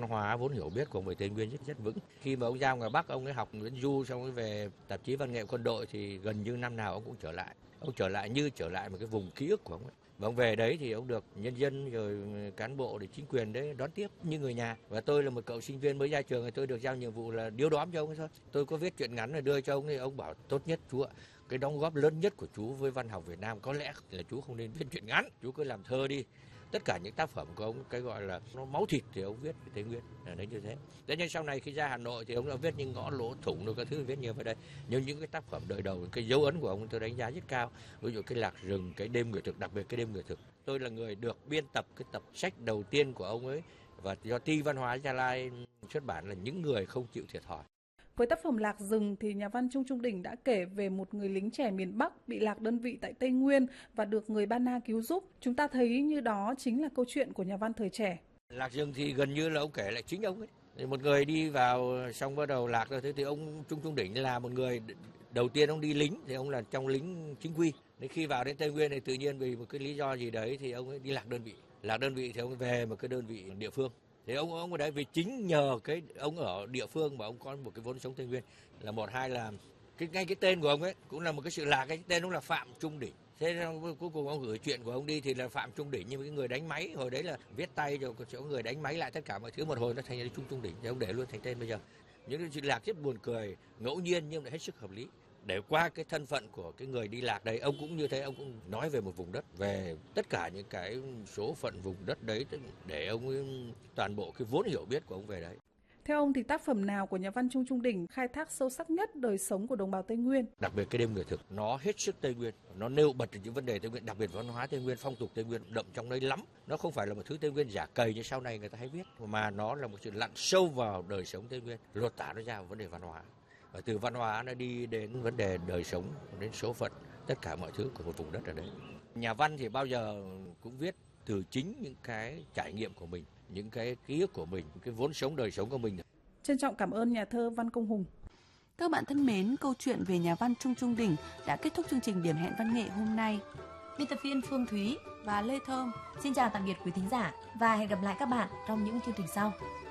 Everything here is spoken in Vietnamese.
hóa vốn hiểu biết của người Tây Nguyên rất vững. Khi mà ông ra ngoài Bắc, ông ấy học Nguyễn Du xong rồi về tạp chí Văn nghệ Quân đội thì gần như năm nào ông cũng trở lại. Ông trở lại như trở lại một cái vùng ký ức của ông ấy. Và ông về đấy thì ông được nhân dân rồi cán bộ để chính quyền đấy đón tiếp như người nhà. Và tôi là một cậu sinh viên mới ra trường thì tôi được giao nhiệm vụ là điếu đóm cho ông ấy thôi. Tôi có viết truyện ngắn rồi đưa cho ông ấy, ông bảo tốt nhất chú ạ. Cái đóng góp lớn nhất của chú với văn học Việt Nam có lẽ là chú không nên viết truyện ngắn, chú cứ làm thơ đi. Tất cả những tác phẩm của ông cái gọi là nó máu thịt thì ông viết về Tây Nguyên là đấy như thế. Thế nhưng sau này khi ra Hà Nội thì ông đã viết những ngõ lỗ thủng rồi các thứ viết nhiều về đây. Nhưng những cái tác phẩm đời đầu, cái dấu ấn của ông tôi đánh giá rất cao. Ví dụ cái Lạc Rừng, cái Đêm Người Thực, đặc biệt cái Đêm Người Thực. Tôi là người được biên tập cái tập sách đầu tiên của ông ấy và do Ty Văn hóa Gia Lai xuất bản là Những Người Không Chịu Thiệt Thòi. Với tác phẩm Lạc Rừng thì nhà văn Trung Trung Đình đã kể về một người lính trẻ miền Bắc bị lạc đơn vị tại Tây Nguyên và được người Ba Na cứu giúp. Chúng ta thấy như đó chính là câu chuyện của nhà văn thời trẻ. Lạc Rừng thì gần như là ông kể lại chính ông ấy. Thì một người đi vào xong bắt đầu lạc rồi, thế thì ông Trung Trung Đình là một người đầu tiên ông đi lính thì ông là trong lính chính quy. Đến khi vào đến Tây Nguyên thì tự nhiên vì một cái lý do gì đấy thì ông ấy đi lạc đơn vị. Lạc đơn vị thì ông ấy về một cái đơn vị địa phương. Thì ông ở đấy vì chính nhờ cái ông ở địa phương mà ông có một cái vốn sống Tây Nguyên là một, hai là ngay cái tên của ông ấy cũng là một cái sự lạc, cái tên ông là Phạm Trung Đỉnh. Thế nên cuối cùng ông gửi chuyện của ông đi thì là Phạm Trung Đỉnh, nhưng cái người đánh máy hồi đấy là viết tay rồi có người đánh máy lại tất cả mọi thứ, một hồi nó thành ra Trung Trung Đỉnh thì ông để luôn thành tên bây giờ. Những cái chuyện lạc rất buồn cười, ngẫu nhiên nhưng lại hết sức hợp lý. Để qua cái thân phận của cái người đi lạc đấy, ông cũng như thế, ông cũng nói về một vùng đất, về tất cả những cái số phận vùng đất đấy để ông ấy, toàn bộ cái vốn hiểu biết của ông về đấy. Theo ông thì tác phẩm nào của nhà văn Trung Trung Đình khai thác sâu sắc nhất đời sống của đồng bào Tây Nguyên? Đặc biệt cái Đêm Người Thực, nó hết sức Tây Nguyên, nó nêu bật những vấn đề Tây Nguyên, đặc biệt văn hóa Tây Nguyên, phong tục Tây Nguyên đậm trong đấy lắm. Nó không phải là một thứ Tây Nguyên giả cầy như sau này người ta hay viết, mà nó là một sự lặn sâu vào đời sống Tây Nguyên, lột tả nó ra một vấn đề văn hóa. Và từ văn hóa nó đi đến vấn đề đời sống, đến số phận, tất cả mọi thứ của một vùng đất ở đấy. Nhà văn thì bao giờ cũng viết từ chính những cái trải nghiệm của mình, những cái ký ức của mình, cái vốn sống đời sống của mình. Trân trọng cảm ơn nhà thơ Văn Công Hùng. Các bạn thân mến, câu chuyện về nhà văn Trung Trung Đình đã kết thúc chương trình Điểm hẹn văn nghệ hôm nay. Biên tập viên Phương Thúy và Lê Thơm xin chào tạm biệt quý thính giả và hẹn gặp lại các bạn trong những chương trình sau.